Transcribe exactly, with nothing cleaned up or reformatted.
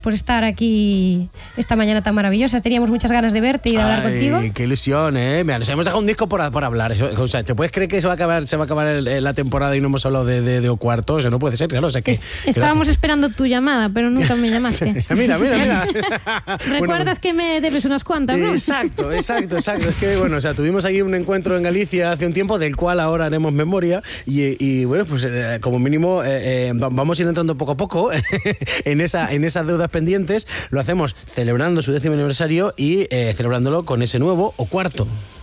por estar aquí esta mañana tan maravillosa. Teníamos muchas ganas de verte y de hablar Ay, contigo. Qué ilusión, ¿eh? Mira, nos hemos dejado un disco por, por hablar. Eso, o sea, ¿te puedes creer que se va a acabar, se va a acabar el, la temporada y no hemos hablado de, de, de O Cuarto? Eso no puede ser, claro. O sea, que, Estábamos que... esperando tu llamada, pero nunca me llamaste. mira, mira, mira. ¿Recuerdas bueno, que me debes unas cuantas, no? Exacto, exacto, exacto. Es que, bueno, o sea, tuvimos ahí un encuentro en Galicia hace un tiempo, del cual ahora haremos memoria. Y, y bueno, pues eh, como mínimo eh, eh, vamos a ir entrando poco a poco en, esa, en esas deudas pendientes. Lo hacemos celebrando su décimo aniversario y eh, celebrándolo con ese nuevo O Cuarto.